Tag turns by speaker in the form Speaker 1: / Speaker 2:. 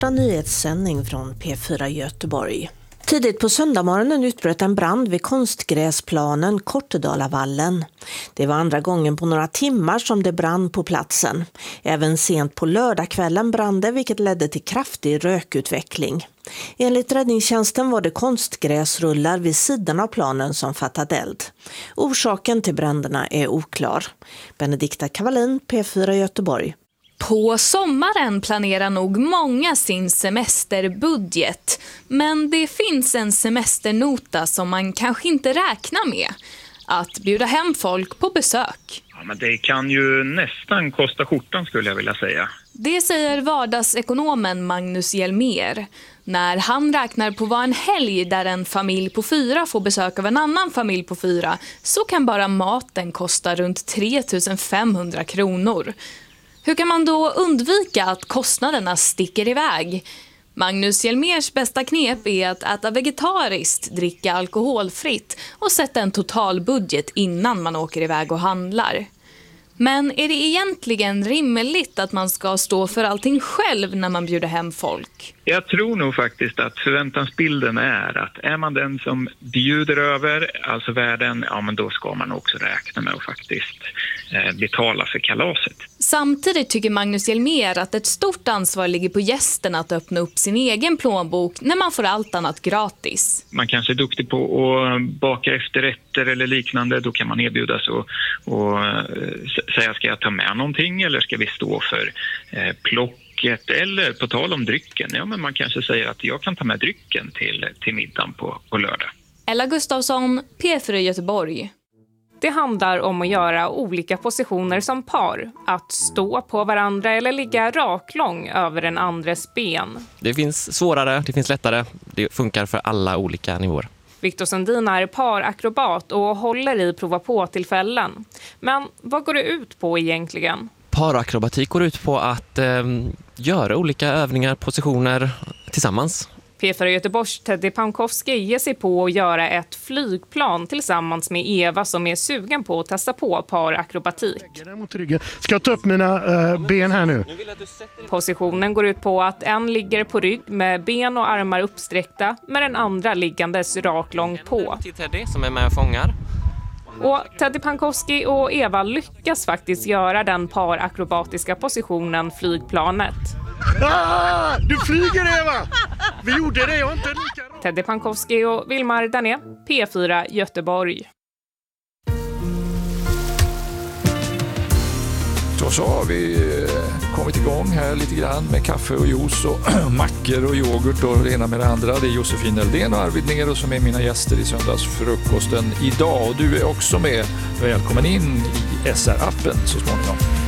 Speaker 1: korta nyhetssändning från P4 Göteborg. Tidigt på söndagmorgonen utbröt en brand vid konstgräsplanen Kortedalavallen. Det var andra gången på några timmar som det brann på platsen. Även sent på lördagskvällen brann det, vilket ledde till kraftig rökutveckling. Enligt räddningstjänsten var det konstgräsrullar vid sidan av planen som fattat eld. Orsaken till bränderna är oklar. Benedikta Kavalin, P4 Göteborg.
Speaker 2: På sommaren planerar nog många sin semesterbudget, men det finns en semesternota som man kanske inte räknar med. Att bjuda hem folk på besök.
Speaker 3: Ja, men det kan ju nästan kosta skjortan, skulle jag vilja säga.
Speaker 2: Det säger vardagsekonomen Magnus Hjelmér. När han räknar på vad en helg där en familj på 4 får besök av en annan familj på 4, så kan bara maten kosta runt 3 500 kronor. Hur kan man då undvika att kostnaderna sticker iväg? Magnus Hjelmérs bästa knep är att äta vegetariskt, dricka alkoholfritt och sätta en totalbudget innan man åker iväg och handlar. Men är det egentligen rimligt att man ska stå för allting själv när man bjuder hem folk?
Speaker 3: Jag tror nog faktiskt att förväntansbilden är man den som bjuder över, alltså värden, ja men då ska man också räkna med att faktiskt betala för kalaset.
Speaker 2: Samtidigt tycker Magnus Hjelmér att ett stort ansvar ligger på gästen att öppna upp sin egen plånbok när man får allt annat gratis.
Speaker 3: Man kanske är duktig på att baka efterrätter eller liknande, då kan man erbjudas och säga, ska jag ta med någonting eller ska vi stå för plocket, eller på tal om drycken, ja men man kanske säger att jag kan ta med drycken till middagen på lördag.
Speaker 2: Ella Gustafsson, P4 Göteborg.
Speaker 4: Det handlar om att göra olika positioner som par. Att stå på varandra eller ligga raklång över en andres ben.
Speaker 5: Det finns svårare, det finns lättare. Det funkar för alla olika nivåer.
Speaker 4: Victor Sundin är parakrobat och håller i prova på-tillfällen. Men vad går det ut på egentligen?
Speaker 5: Parakrobatik går ut på att göra olika övningar, positioner tillsammans.
Speaker 4: P4 Göteborgs Teddy Pankowski ger sig på att göra ett flygplan tillsammans med Eva som är sugen på att testa på parakrobatik.
Speaker 6: Ska jag ta upp mina ben här nu?
Speaker 4: Positionen går ut på att en ligger på rygg med ben och armar uppsträckta med den andra liggandes raklång på.
Speaker 5: Till Teddy som är med och fångar.
Speaker 4: Och Teddy Pankowski och Eva lyckas faktiskt göra den parakrobatiska positionen flygplanet.
Speaker 6: Du flyger, Eva! Vi gjorde det, jag inte lika.
Speaker 4: Teddy Pankowski och Vilmar Dané, P4 Göteborg.
Speaker 7: Så har vi kommit igång här lite grann med kaffe och juice och mackor och yoghurt och det ena med det andra. Det är Josefin Eldén och Arvid Nero som är mina gäster i söndagsfrukosten idag. Och du är också med. Välkommen in i SR-appen så småningom.